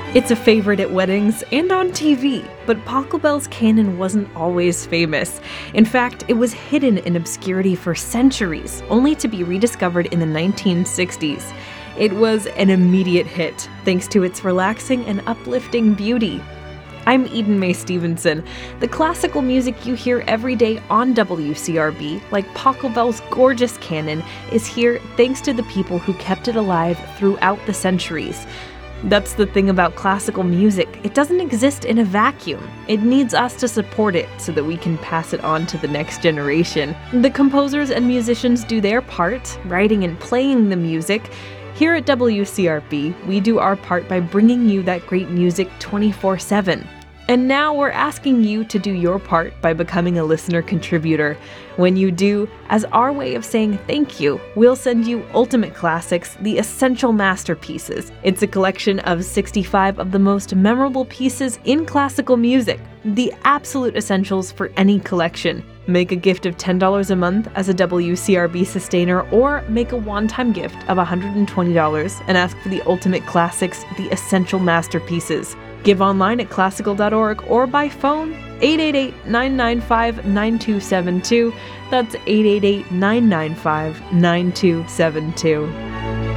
It's a favorite at weddings and on TV, but Pachelbel's canon wasn't always famous. In fact, it was hidden in obscurity for centuries, only to be rediscovered in the 1960s. It was an immediate hit, thanks to its relaxing and uplifting beauty. I'm Eden Mae Stevenson. The classical music you hear every day on WCRB, like Pachelbel's gorgeous canon, is here thanks to the people who kept it alive throughout the centuries. That's the thing about classical music. It doesn't exist in a vacuum. It needs us to support it so that we can pass it on to the next generation. The composers and musicians do their part, writing and playing the music. Here at WCRB, we do our part by bringing you that great music 24/7. And now we're asking you to do your part by becoming a listener contributor. When you do, as our way of saying thank you, we'll send you Ultimate Classics, the Essential Masterpieces. It's a collection of 65 of the most memorable pieces in classical music, the absolute essentials for any collection. Make a gift of $10 a month as a WCRB sustainer, or make a one-time gift of $120 and ask for the Ultimate Classics, the Essential Masterpieces. Give online at classical.org or by phone 888-995-9272. That's 888-995-9272.